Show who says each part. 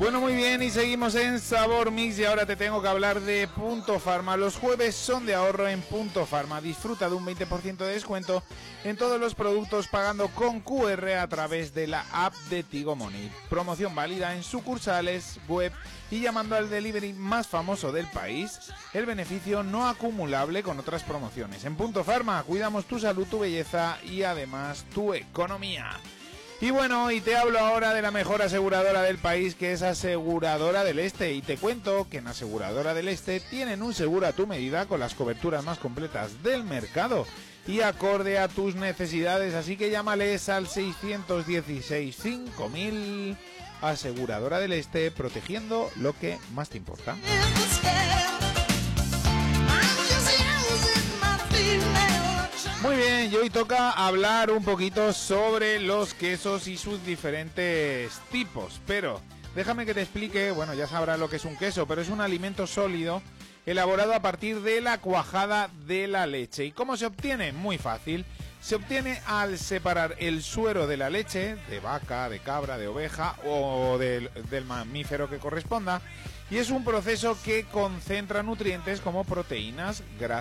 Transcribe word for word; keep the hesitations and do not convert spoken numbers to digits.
Speaker 1: Bueno, muy bien, y seguimos en Sabor Mix y ahora te tengo que hablar de Punto Pharma. Los jueves son de ahorro en Punto Pharma. Disfruta de un veinte por ciento de descuento en todos los productos pagando con Q R a través de la app de Tigo Money. Promoción válida en sucursales, web y llamando al delivery más famoso del país. El beneficio no acumulable con otras promociones. En Punto Pharma cuidamos tu salud, tu belleza y además tu economía. Y bueno, y te hablo ahora de la mejor aseguradora del país, que es Aseguradora del Este, y te cuento que en Aseguradora del Este tienen un seguro a tu medida con las coberturas más completas del mercado y acorde a tus necesidades, así que llámales al seiscientos dieciséis cinco mil. Aseguradora del Este, protegiendo lo que más te importa. Muy bien, y hoy toca hablar un poquito sobre los quesos y sus diferentes tipos, pero déjame que te explique, bueno, ya sabrás lo que es un queso, pero es un alimento sólido elaborado a partir de la cuajada de la leche. ¿Y cómo se obtiene? Muy fácil. Se obtiene al separar el suero de la leche, de vaca, de cabra, de oveja o del, del mamífero que corresponda, y es un proceso que concentra nutrientes como proteínas, grasas,